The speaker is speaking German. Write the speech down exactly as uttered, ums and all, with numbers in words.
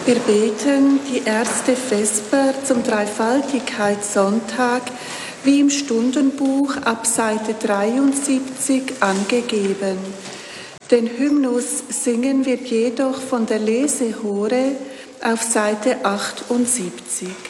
Wir beten die erste Vesper zum Dreifaltigkeitssonntag, wie im Stundenbuch ab Seite dreiundsiebzig angegeben. Den Hymnus singen wir jedoch von der Lesehore auf Seite achtundsiebzig.